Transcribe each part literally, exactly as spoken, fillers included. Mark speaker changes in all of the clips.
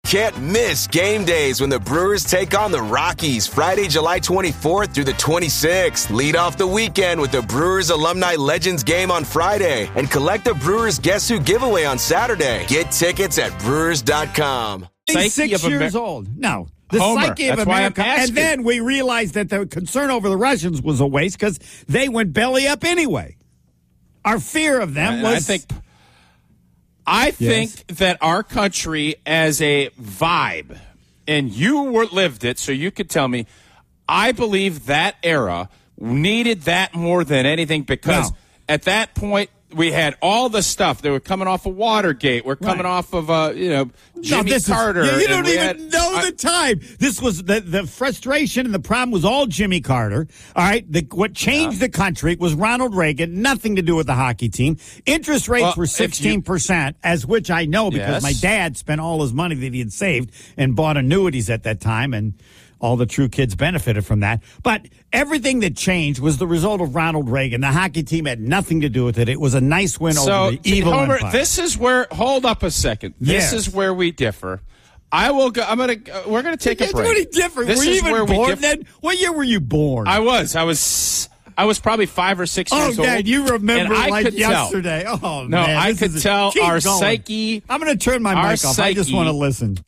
Speaker 1: Can't miss game days when the Brewers take on the Rockies Friday, July twenty-fourth through the twenty-sixth. Lead off the weekend with the Brewers Alumni Legends game on Friday and collect the Brewers Guess Who giveaway on Saturday. Get tickets at brewers dot com.
Speaker 2: He's six years
Speaker 3: Amer-
Speaker 2: old. No. The
Speaker 3: Homer.
Speaker 2: psyche of
Speaker 3: That's why I'm
Speaker 2: America.
Speaker 3: asking.
Speaker 2: And then we realized that the concern over the Russians was a waste because they went belly up anyway. Our fear of them
Speaker 3: I,
Speaker 2: was...
Speaker 3: I think... I think
Speaker 2: Yes.
Speaker 3: that our country as a vibe, and you were lived it, so you could tell me, I believe that era needed that more than anything because
Speaker 2: No.
Speaker 3: at that point we had all the stuff. They were coming off of Watergate. We're coming
Speaker 2: Right.
Speaker 3: off of, uh, you know, Jimmy
Speaker 2: no, this
Speaker 3: Carter.
Speaker 2: Is, you, you
Speaker 3: and
Speaker 2: don't
Speaker 3: we
Speaker 2: even
Speaker 3: had-
Speaker 2: know
Speaker 3: I-
Speaker 2: the time. This was the, the frustration and the problem was all Jimmy Carter. All right. The, what changed the country was Ronald Reagan, nothing to do with the hockey team. Interest rates
Speaker 3: Well,
Speaker 2: were
Speaker 3: if you-
Speaker 2: sixteen percent, as which I know because
Speaker 3: Yes.
Speaker 2: my dad spent all his money that he had saved and bought annuities at that time, and all the true kids benefited from that. But everything that changed was the result of Ronald Reagan. The hockey team had nothing to do with it. It was a nice win
Speaker 3: So,
Speaker 2: over the evil
Speaker 3: Homer,
Speaker 2: empire.
Speaker 3: this is where. Hold up a second. This
Speaker 2: Yes.
Speaker 3: is where we differ. I will go. I'm gonna. Uh, we're gonna take a
Speaker 2: It's
Speaker 3: break.
Speaker 2: really different.
Speaker 3: This
Speaker 2: were you
Speaker 3: is
Speaker 2: even
Speaker 3: where we
Speaker 2: born
Speaker 3: differ.
Speaker 2: then? What year were you born?
Speaker 3: I was. I was. I was probably five or six
Speaker 2: Oh,
Speaker 3: years old.
Speaker 2: Dad, you remember
Speaker 3: and I
Speaker 2: like
Speaker 3: could tell-
Speaker 2: yesterday. Oh,
Speaker 3: No,
Speaker 2: man.
Speaker 3: I
Speaker 2: this
Speaker 3: could
Speaker 2: is a-
Speaker 3: tell
Speaker 2: keep
Speaker 3: our
Speaker 2: going.
Speaker 3: psyche-
Speaker 2: I'm going to turn my
Speaker 3: our
Speaker 2: mic off. I just
Speaker 3: psyche-
Speaker 2: want to listen.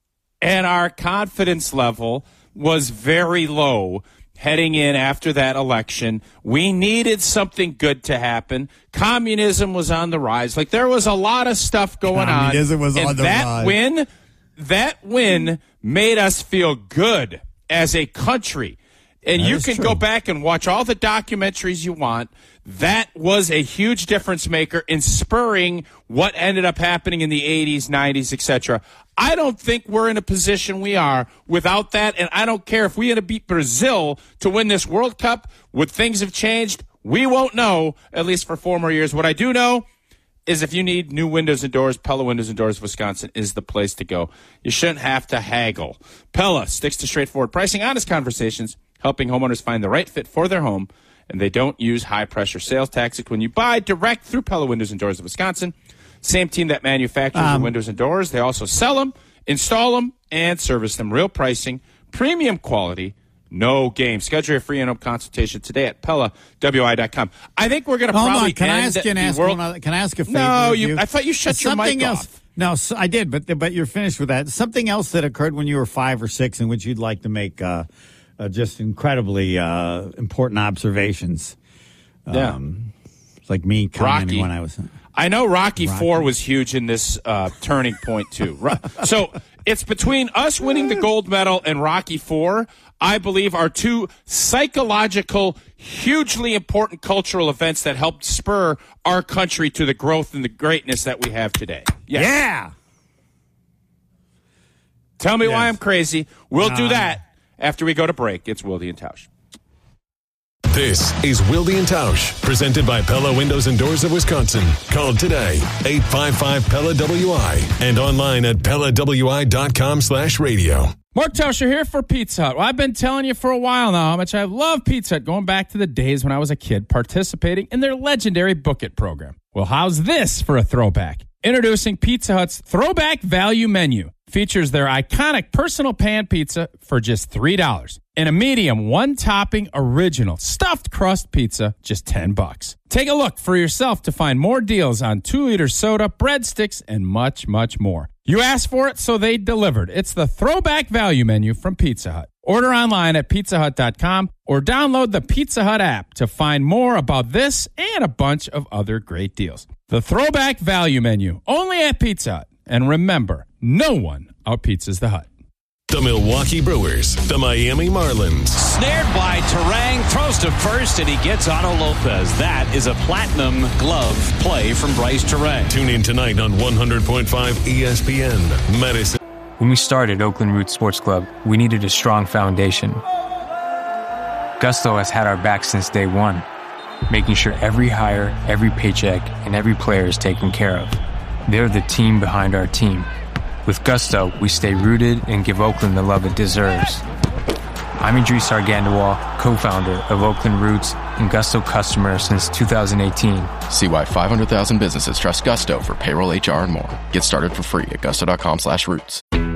Speaker 3: and our confidence level was very low heading in after that election. We needed something good to happen. Communism was on the rise. Like there was a lot of stuff going
Speaker 2: Communism
Speaker 3: on.
Speaker 2: was
Speaker 3: and
Speaker 2: on the
Speaker 3: that
Speaker 2: rise.
Speaker 3: win, that win made us feel good as a country. And
Speaker 2: That
Speaker 3: you
Speaker 2: is
Speaker 3: can
Speaker 2: true.
Speaker 3: go back and watch all the documentaries you want. That was a huge difference maker in spurring what ended up happening in the eighties, nineties, et cetera. I don't think we're in a position we are without that, and I don't care if we had to beat Brazil to win this World Cup. Would things have changed? We won't know, at least for four more years. What I do know is if you need new windows and doors, Pella Windows and Doors of Wisconsin is the place to go. You shouldn't have to haggle. Pella sticks to straightforward pricing, honest conversations, helping homeowners find the right fit for their home, and they don't use high-pressure sales tactics when you buy direct through Pella Windows and Doors of Wisconsin. Same team that manufactures
Speaker 2: Um,
Speaker 3: the windows and doors. They also sell them, install them, and service them. Real pricing, premium quality, no game. Schedule your free in-home consultation today at Pella W I dot com. I think we're going to
Speaker 2: Hold
Speaker 3: probably
Speaker 2: on. Can I
Speaker 3: end
Speaker 2: ask you an
Speaker 3: the
Speaker 2: ask
Speaker 3: world-
Speaker 2: one other- Can I ask a favor?
Speaker 3: No,
Speaker 2: of
Speaker 3: you,
Speaker 2: you?
Speaker 3: I thought you shut your
Speaker 2: Something
Speaker 3: mic
Speaker 2: else.
Speaker 3: off.
Speaker 2: No, so I did, but but you're finished with that. Something else that occurred when you were five or six, in which you'd like to make uh, uh, just incredibly uh, important observations.
Speaker 3: Yeah.
Speaker 2: Um, it's like me commenting
Speaker 3: Rocky.
Speaker 2: when I was.
Speaker 3: I know Rocky,
Speaker 2: Rocky.
Speaker 3: four was huge in this uh, turning point, too. Ro- So it's between us winning the gold medal and Rocky four, I believe, are two psychological, hugely important cultural events that helped spur our country to the growth and the greatness that we have today. Yes.
Speaker 2: Yeah.
Speaker 3: Tell me why
Speaker 2: Yes.
Speaker 3: I'm crazy. We'll do
Speaker 2: Uh,
Speaker 3: that after we go to break. It's Wilde and Tausch.
Speaker 4: This is Wilde and Tausch, presented by Pella Windows and Doors of Wisconsin. Call today, eight five five P E L L A W I, and online at Pella W I dot com slash radio.
Speaker 5: Mark Tauscher here for Pizza Hut. Well, I've been telling you for a while now how much I love Pizza Hut, going back to the days when I was a kid participating in their legendary Book It program. Well, how's this for a throwback? Introducing Pizza Hut's Throwback Value Menu. Features their iconic personal pan pizza for just three dollars. And a medium one-topping original stuffed crust pizza, just ten bucks. Take a look for yourself to find more deals on two-liter soda, breadsticks, and much, much more. You asked for it, so they delivered. It's the Throwback Value Menu from Pizza Hut. Order online at pizza hut dot com or download the Pizza Hut app to find more about this and a bunch of other great deals. The Throwback Value Menu, only at Pizza Hut. And remember, no one out-pizzas the Hut.
Speaker 4: The Milwaukee Brewers, the Miami Marlins.
Speaker 6: Snared by Terang, throws to first, and he gets Otto Lopez. That is a platinum glove play from Bryce Terang.
Speaker 4: Tune in tonight on one hundred point five E S P N, Madison.
Speaker 7: When we started Oakland Roots Sports Club, we needed a strong foundation. Gusto has had our back since day one, making sure every hire, every paycheck, and every player is taken care of. They're the team behind our team. With Gusto, we stay rooted and give Oakland the love it deserves. I'm Idris Argandawal, co-founder of Oakland Roots and Gusto customer since two thousand eighteen.
Speaker 8: See why five hundred thousand businesses trust Gusto for payroll, H R, and more. Get started for free at gusto dot com slash roots.